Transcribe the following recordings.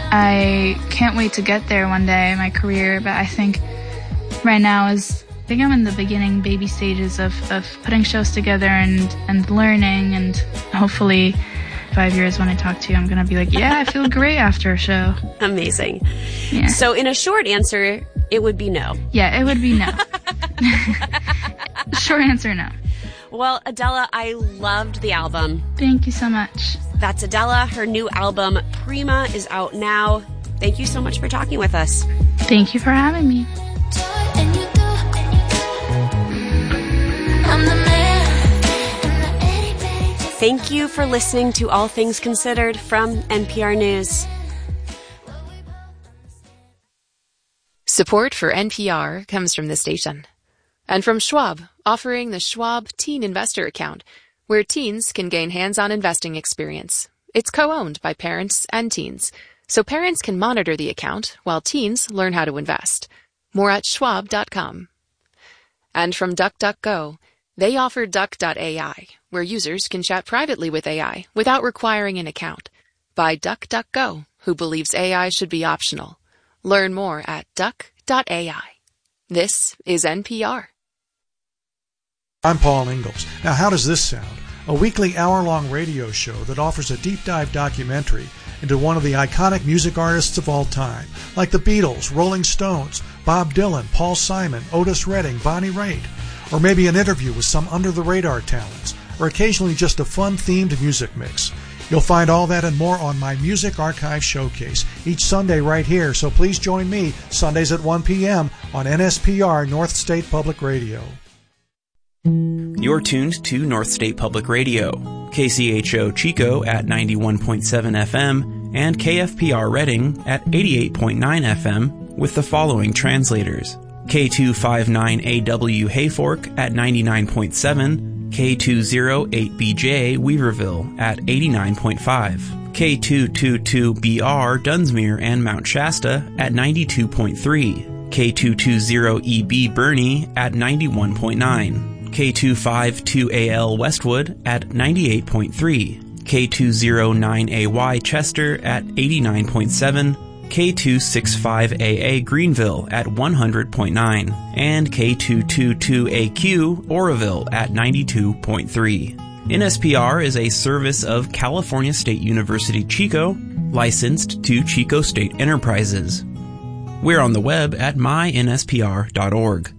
I can't wait to get there one day in my career, but I think right now I'm in the beginning baby stages of putting shows together and learning, and hopefully 5 years when I talk to you, I'm going to be like, yeah, I feel great after a show. Amazing. Yeah. So in a short answer, it would be no. Yeah, it would be no. Short answer, no. Well, Adela, I loved the album. Thank you so much. That's Adela. Her new album, Prima, is out now. Thank you so much for talking with us. Thank you for having me. Thank you for listening to All Things Considered from NPR News. Support for NPR comes from the station. And from Schwab, offering the Schwab Teen Investor Account, where teens can gain hands-on investing experience. It's co-owned by parents and teens, so parents can monitor the account while teens learn how to invest. More at schwab.com. And from DuckDuckGo, they offer Duck.ai, where users can chat privately with AI without requiring an account. By DuckDuckGo, who believes AI should be optional. Learn more at Duck.ai. This is NPR. I'm Paul Ingalls. Now, how does this sound? A weekly hour-long radio show that offers a deep-dive documentary into one of the iconic music artists of all time, like the Beatles, Rolling Stones, Bob Dylan, Paul Simon, Otis Redding, Bonnie Raitt, or maybe an interview with some under-the-radar talents, or occasionally just a fun-themed music mix. You'll find all that and more on my Music Archive Showcase each Sunday right here, so please join me Sundays at 1 p.m. on NSPR North State Public Radio. You're tuned to North State Public Radio, KCHO Chico at 91.7 FM and KFPR Redding at 88.9 FM with the following translators. K259AW Hayfork at 99.7, K208BJ Weaverville at 89.5, K222BR Dunsmuir and Mount Shasta at 92.3, K220EB Bernie at 91.9, K252AL Westwood at 98.3, K209AY Chester at 89.7, K265AA Greenville at 100.9, and K222AQ Oroville at 92.3. NSPR is a service of California State University Chico, licensed to Chico State Enterprises. We're on the web at mynspr.org.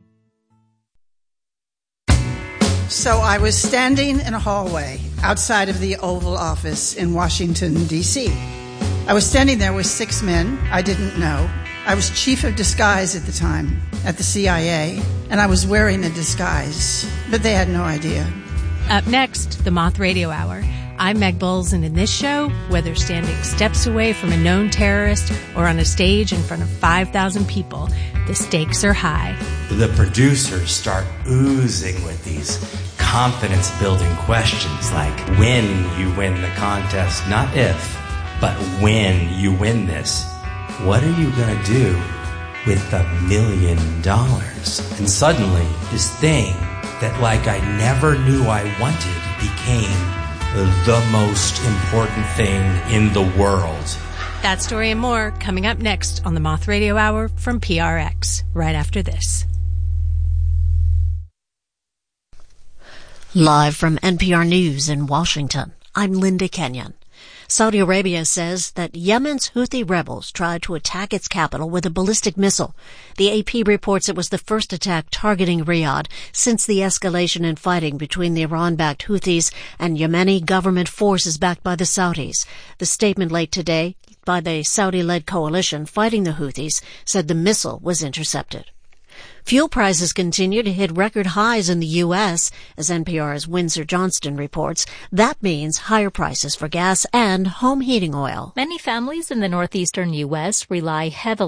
So I was standing in a hallway outside of the Oval Office in Washington, D.C. I was standing there with 6 men I didn't know. I was chief of disguise at the time at the CIA, and I was wearing a disguise, but they had no idea. Up next, the Moth Radio Hour. I'm Meg Bowles, and in this show, whether standing steps away from a known terrorist or on a stage in front of 5,000 people, the stakes are high. The producers start oozing with these confidence-building questions like, when you win the contest, not if, but when you win this, what are you going to do with $1 million? And suddenly, this thing that like I never knew I wanted became the most important thing in the world. That story and more coming up next on the Moth Radio Hour from PRX, right after this. Live from NPR News in Washington, I'm Linda Kenyon. Saudi Arabia says that Yemen's Houthi rebels tried to attack its capital with a ballistic missile. The AP reports it was the first attack targeting Riyadh since the escalation in fighting between the Iran-backed Houthis and Yemeni government forces backed by the Saudis. The statement late today by the Saudi-led coalition fighting the Houthis said the missile was intercepted. Fuel prices continue to hit record highs in the U.S., as NPR's Windsor Johnston reports. That means higher prices for gas and home heating oil. Many families in the northeastern U.S. rely heavily